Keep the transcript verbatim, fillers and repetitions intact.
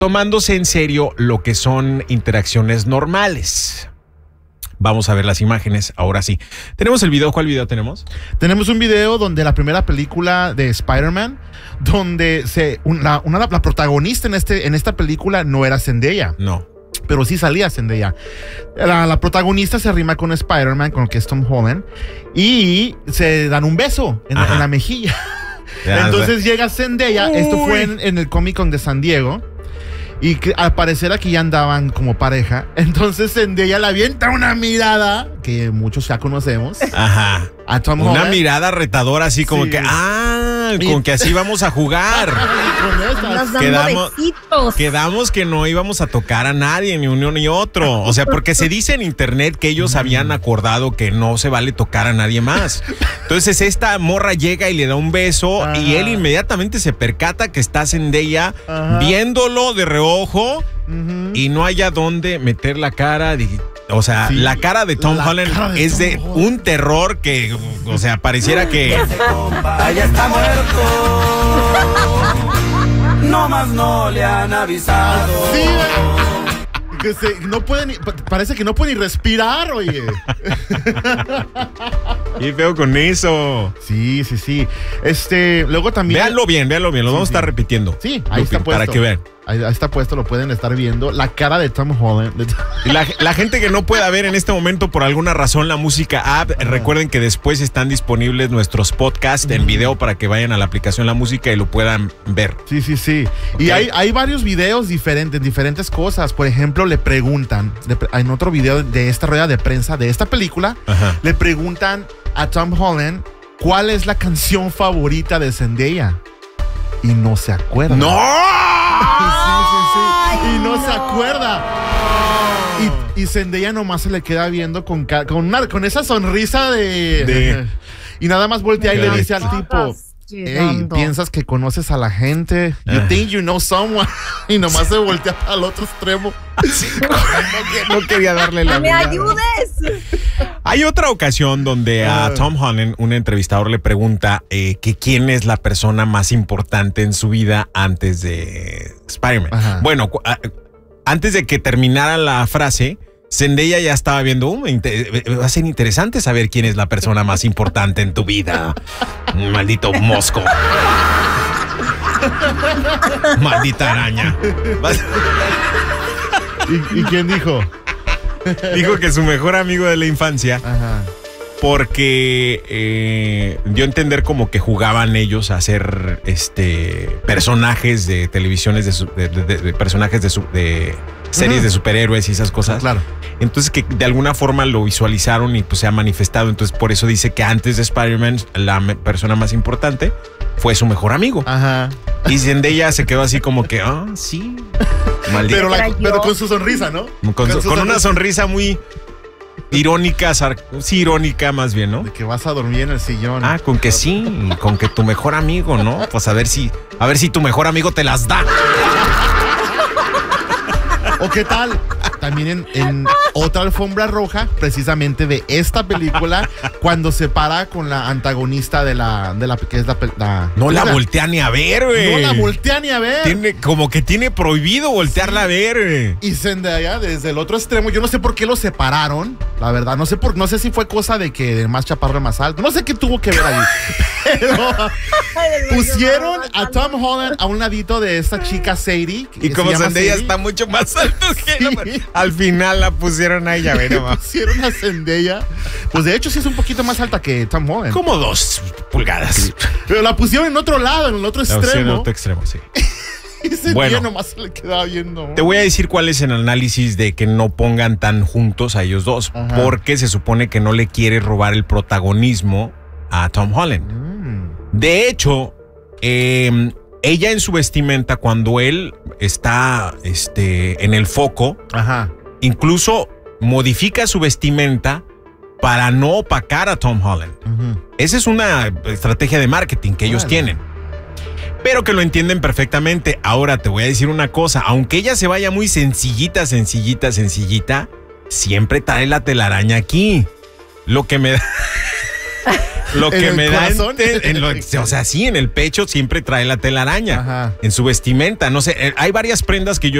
tomándose en serio lo que son interacciones normales. Vamos a ver las imágenes, ahora sí. ¿Tenemos el video? ¿Cuál video tenemos? Tenemos un video donde la primera película de Spider-Man, donde se, una, una, la protagonista en, este, en esta película no era Zendaya. No. Pero sí salía Zendaya. La, la protagonista se arrima con Spider-Man, con el que es Tom Holland, y se dan un beso en, en la mejilla. Ya, entonces o sea. llega Zendaya. Uy. Esto fue en, en el Comic Con de San Diego. Y que, al parecer aquí ya andaban como pareja. Entonces Zendaya le avienta una mirada que muchos ya conocemos. Ajá. A Tom una Holland. mirada retadora, así como sí. que, ah, y... con que así vamos a jugar. quedamos, quedamos que no íbamos a tocar a nadie, ni uno ni otro. O sea, porque se dice en internet que ellos habían acordado que no se vale tocar a nadie más. Entonces esta morra llega y le da un beso. Ajá. Y él inmediatamente se percata que está Zendaya viéndolo de reojo. Uh-huh. Y no haya dónde meter la cara. O sea, sí, la cara de Tom Holland de es Tom de Holland. Un terror que, o sea, pareciera que... ¡Ya está muerto! No más no le han avisado. Sí, que se, no puede ni, parece que no puede ni respirar, oye. Y feo con eso. Sí, sí, sí. Este, luego también... Véanlo bien, véanlo bien, lo sí, vamos sí. a estar repitiendo. Sí, ahí está puesto. Para que vean. Ahí está puesto, lo pueden estar viendo. La cara de Tom Holland. Y la, la gente que no pueda ver en este momento por alguna razón la música app, ah. recuerden que después están disponibles nuestros podcasts en video para que vayan a la aplicación La Música y lo puedan ver. Sí, sí, sí. Okay. Y hay, hay varios videos diferentes, diferentes cosas. Por ejemplo, le preguntan, le, en otro video de esta rueda de prensa de esta película, Ajá. le preguntan a Tom Holland cuál es la canción favorita de Zendaya. Y no se acuerda. ¡No! Sí, sí, sí. Y no, no se acuerda. Y, y Zendaya nomás se le queda viendo con, con, una, con esa sonrisa de, de... Y nada más voltea y le dice al tipo: hey, ¿piensas que conoces a la gente? You uh. think you know someone. Y nomás se voltea al otro extremo. Sí, no, no quería darle la ¡Me mirada. ayudes! Hay otra ocasión donde a Tom Holland, un entrevistador, le pregunta eh, que quién es la persona más importante en su vida antes de Spider-Man. Bueno, a, antes de que terminara la frase, Zendaya ya estaba viendo, uh, va a ser interesante saber quién es la persona más importante en tu vida. Maldito mosco. Maldita araña. ¿Y, ¿Y quién dijo? Dijo que su mejor amigo de la infancia. Ajá. Porque eh, dio a entender como que jugaban ellos a ser este personajes de televisiones, de, su, de, de, de personajes de, su, de series uh-huh. de superhéroes y esas cosas. Claro. Entonces que de alguna forma lo visualizaron y pues se ha manifestado. Entonces por eso dice que antes de Spider-Man la me- persona más importante fue su mejor amigo. Ajá. Y Zendaya se quedó así como que, ah, oh, sí. Maldito. Pero, la, pero con su sonrisa, ¿no? Con, con, su, con una sonrisa muy irónica, sar, sí, irónica más bien, ¿no? De que vas a dormir en el sillón. Ah, con que sí, con que tu mejor amigo, ¿no? Pues a ver si, a ver si tu mejor amigo te las da. ¿O qué tal? También en, en otra alfombra roja, precisamente de esta película, cuando se para con la antagonista de la, de la que es la, la no la ¿la? voltea ni a ver, güey. No la voltea ni a ver. Tiene, como que tiene prohibido voltearla sí. a ver, güey. Y Zendaya desde el otro extremo, yo no sé por qué lo separaron, la verdad, no sé por, no sé si fue cosa de que el más chaparro el más alto, no sé qué tuvo que ver ahí. Pero pusieron a Tom Holland a un ladito de esta chica Sadie. Y como Zendaya está mucho más alto que sí. la, al final la pusieron a ella, ¿verdad? Pusieron a Zendaya. Pues de hecho sí es un poquito más alta que Tom Holland. Como dos pulgadas. Sí. Pero la pusieron en otro lado, en el otro la extremo. En el otro extremo, sí. Y Zendaya bueno, nomás se le quedaba viendo. Te voy a decir cuál es el análisis de que no pongan tan juntos a ellos dos. Ajá. Porque se supone que no le quiere robar el protagonismo a Tom Holland. Mm. De hecho, eh, ella en su vestimenta, cuando él está este, en el foco, Ajá. incluso modifica su vestimenta para no opacar a Tom Holland. Uh-huh. Esa es una estrategia de marketing que ellos vale. tienen. Pero que lo entienden perfectamente. Ahora te voy a decir una cosa. Aunque ella se vaya muy sencillita, sencillita, sencillita, siempre trae la telaraña aquí. Lo que me da... Lo que ¿En me el da, corazón? ente- en lo- o sea, sí, en el pecho siempre trae la telaraña. Ajá. En su vestimenta, no sé, eh, hay varias prendas que yo